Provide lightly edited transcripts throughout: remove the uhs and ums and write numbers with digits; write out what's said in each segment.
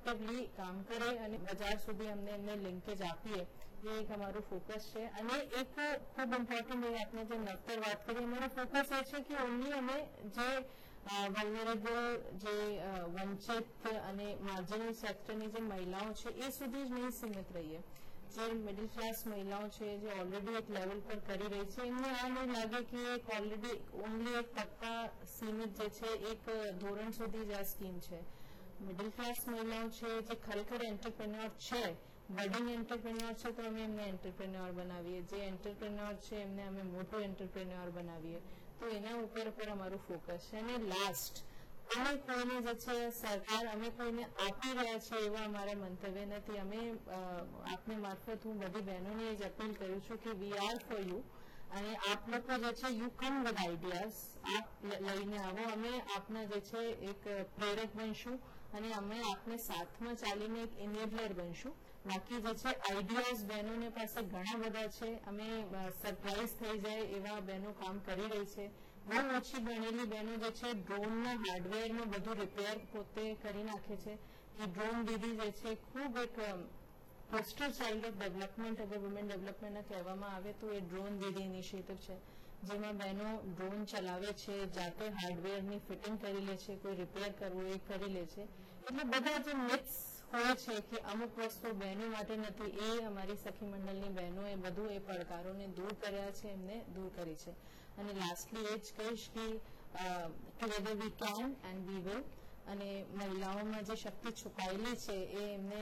Effectively કામ કરે અને બજાર સુધી અમને એમને લિંકેજ આપીએ, એ એક અમારું ફોકસ છે. અને એક ખૂબ ઇમ્પોર્ટન્ટ એ આપણે જે નવતર વાત કરીએ, અમારો ફોકસ એ છે કે ઓનલી અમે જે વલ્નરેબલ, જે વંચિત અને માર્જિનલ સેક્ટરની જે મહિલાઓ છે એ સુધી જ નહીં સીમિત રહીએ. જે મિડલ ક્લાસ મહિલાઓ છે, જે ઓલરેડી એક લેવલ પર કરી રહી છે, એમને આ નહીં લાગે કે એક ઓલરેડી ઓનલી એક ટકા સીમિત જે છે એક ધોરણ સુધી જ આ સ્કીમ છે. મિડલ ક્લાસ મહિલાઓ છે જે ખરેખર એન્ટરપ્રેન્યોર છે, બડિંગ એન્ટરપ્રેન્યોર છે, તો અમે એમને એન્ટરપ્રેન્યોર બનાવીએ. જે એન્ટરપ્રેન્યોર છે એમને અમે મોટો એન્ટરપ્રેન્યોર બનાવીએ. તો એના ઉપર અમારું ફોકસ છે. અને લાસ્ટ, અમે કોઈને જે છે સરકાર અમે કોઈને આપી રહ્યા છે એવા અમારા મંતવ્ય નથી. અમે આપને મારફત હું બધી બહેનોને જ અપીલ કરું છું કે વી આર ફોર યુ. અને આપ લોકો જે છે યુ કમ વિથ આઈડિયાઝ, આપ લઈને આવો. અમે આપના જે છે એક પ્રેરક બનશું અને અમે આપને સાથમાં ચાલીને એક ઇનેબલર બનશું. બાકી જે છે આઈડિયાઝ બહેનોને પાસે ઘણા બધા છે. અમે સરપ્રાઇઝ થઈ જાય એવા બહેનો કામ કરી રહી છે. બહુ ઓછી ભણેલી બહેનો જે છે ડ્રોનના હાર્ડવેરનું બધું રિપેર પોતે કરી નાખે છે. એ ડ્રોન દીદી જે છે ખૂબ એક પોસ્ટર ચાઇલ્ડ ઓફ ડેવલપમેન્ટ, અગર વુમેન ડેવલપમેન્ટના કહેવામાં આવે તો એ ડ્રોન દીદી ઇનિશિયેટિવ છે, જેમાં બહેનો ડ્રોન ચલાવે છે, જાતે હાર્ડવેરની ફિટિંગ કરી લે છે, કોઈ રિપેર કરવું એ કરી લે છે. એટલે બધા જે મિથ્સ હોય છે કે અમુક વસ્તુ બહેનો માટે નથી, એ અમારી સખી મંડળની બહેનો એ બધું એ પડકારોને દૂર કર્યા છે, એમને દૂર કરી છે. અને લાસ્ટલી એ જ કહીશ કે together we can and we will. અને મહિલાઓમાં જે શક્તિ છુપાયેલી છે એ એમને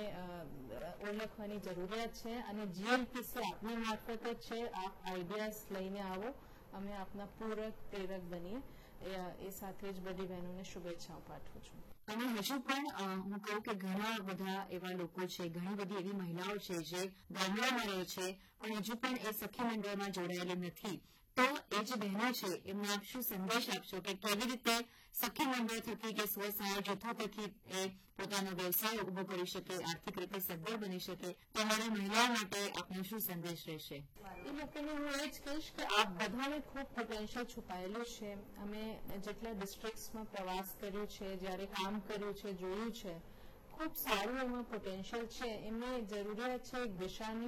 ઓળખવાની જરૂરિયાત છે. અને જીએલપીસી આપની મારફત જ છે. આપ આઈડિયાઝ લઈને આવો, અમે આપના પૂરક પ્રેરક બનીએ. એ સાથે જ બધી બહેનોને શુભેચ્છાઓ પાઠવું છું. અને હજુ પણ હું કહું કે ઘણા બધા એવા લોકો છે, ઘણી બધી એવી મહિલાઓ છે જે ગામડામાં રહે છે પણ હજુ પણ એ સખી મંડળમાં જોડાયેલી નથી. તો એ જે બહેનો છે એમને આપ શું સંદેશ આપશો કે કેવી રીતે સખી મંડળ થકી કે સ્વસહાય જૂથો થકી એ પોતાનો વ્યવસાય ઉભો કરી શકે, આર્થિક રીતે સદ્ધર બની શકે? તમારી મહિલાઓ માટે આપનો શું સંદેશ રહેશે? એ લોકોને હું એ જ કહીશ કે આ બધાને ખૂબ પોટેન્શિયલ છુપાયેલું છે. અમે જેટલા ડિસ્ટ્રિક્ટ્સમાં પ્રવાસ કર્યો છે, જ્યારે કામ કર્યું છે, જોયું છે, ખૂબ સારું એમાં પોટેન્શિયલ છે. એમને જરૂરિયાત છે એક દિશાની,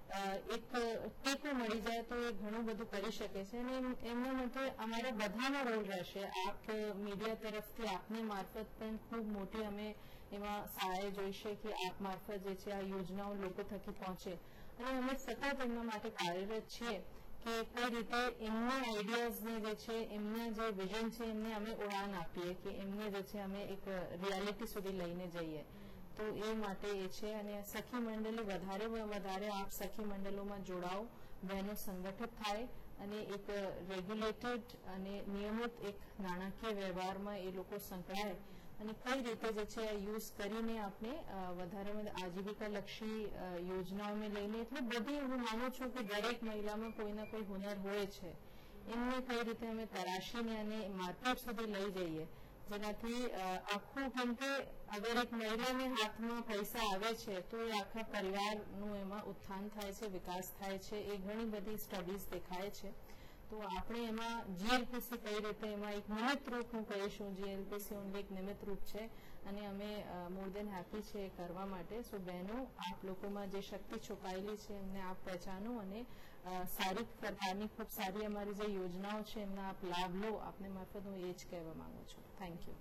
એક ટેકો મળી જાય તો એ ઘણું બધું કરી શકે છે. અને એમના માટે અમારા બધાનો રોલ રહેશે. આપ મીડિયા તરફથી આપની મારફત પણ ખૂબ મોટી અમે એમાં સહાય જોઈશે કે આપ મારફત જે છે આ યોજનાઓ લોકો થકી પહોંચે. અને અમે સતત એમના માટે કાર્યરત છીએ કે કઈ રીતે એમના આઈડિયાઝને જે છે, એમના જે વિઝન છે, એમને અમે ઉડાન આપીએ, કે એમને જે છે અમે એક રિયાલિટી સુધી લઈને જઈએ. તો એ માટે એ છે. અને સખી મંડળે વધારે આપ સખી મંડળોમાં જોડાઓ, બહેનો સંગઠિત થાય અને એક રેગ્યુલેટેડ અને નિયમિત એક નાણાકીય વ્યવહારમાં એ લોકો સંકળાય અને કઈ રીતે જે છે યુઝ કરીને આપણે વધારે આજીવિકાલક્ષી યોજનાઓને લઈને, એટલે બધી હું માનું છું કે દરેક મહિલામાં કોઈના કોઈ હુનર હોય છે, એમને કઈ રીતે અમે તરાશીને અને માર્કેટ સુધી લઈ જઈએ, જેનાથી આખું, કેમ કે અગર એક મહિલાને હાથમાં પૈસા આવે છે તો એ આખા પરિવારનું એમાં ઉત્થાન થાય છે, વિકાસ થાય છે. એ ઘણી બધી સ્ટડીઝ દેખાય છે. તો આપણે એમાં જીએલપીસી કઈ રીતે એમાં એક નિમિત્ત રૂપ, હું કહીશું, જીએલપીસી ઓનલી એક નિમિત્ત રૂપ છે અને અમે મોર દેન હેપી છે એ કરવા માટે. સો બહેનો, આપ લોકોમાં જે શક્તિ છુપાયેલી છે એમને આપ પહેચાનો અને સારી પ્રકારની ખૂબ સારી અમારી જે યોજનાઓ છે એમના આપ લાભ લો. આપને મારફત હું એ જ કહેવા માંગુ છું. Thank you.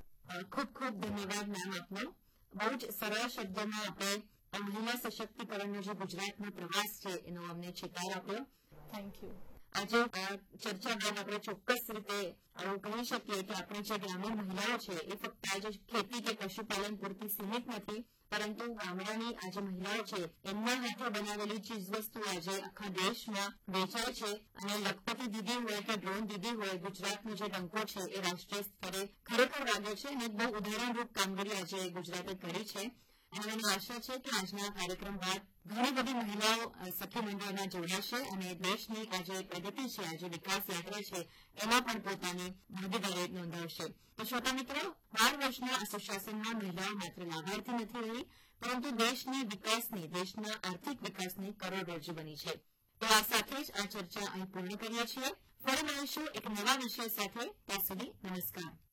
ખૂબ ખૂબ ધન્યવાદ મેમ આપનો. બહુ જ સરળ શબ્દોમાં આપણે મહિલા સશક્તિકરણનો જે ગુજરાતનો પ્રવાસ છે એનો અમને ચિતાર આપ્યો. Thank you. આજે ચર્ચા બાદ આપણે ચોક્કસ રીતે કહી શકીએ કે આપણી જે ગ્રામીણ મહિલાઓ છે એ ફક્ત આજે ખેતી કે પશુપાલન પૂરતી સીમિત નથી, પરંતુ ગામડાની આજે મહિલાઓ છે એમના હાથે બનાવેલી ચીજવસ્તુ આજે આખા દેશમાં વેચાય છે. અને લખપતિ દીદી હોય કે ડ્રોન દીદી હોય, ગુજરાતનો જે ડંકો છે એ રાષ્ટ્રીય સ્તરે ખરેખર વાગ્યો છે અને બહુ ઉદાહરણરૂપ કામગીરી આજે ગુજરાતે કરી છે. અને મને આશા છે કે આજના કાર્યક્રમ બાદ ઘણી બધી મહિલાઓ સખી મંડળમાં જોડાશે અને દેશની આજે પ્રગતિ છે, આજે વિકાસ યાત્રા છે, એમાં પણ પોતાની ભાગીદારી નોંધાવશે. તો શ્રોતા મિત્રો, 12 વર્ષના આ સુશાસનમાં મહિલાઓ માત્ર લાભાર્થી નથી રહી, પરંતુ દેશની વિકાસની, દેશના આર્થિક વિકાસની કરોડરજ્જુ બની છે. તો આ સાથે જ આ ચર્ચા અહીં પૂર્ણ કરીએ છીએ. ફરી મળીશું એક નવા વિષય સાથે. ત્યાં સુધી નમસ્કાર.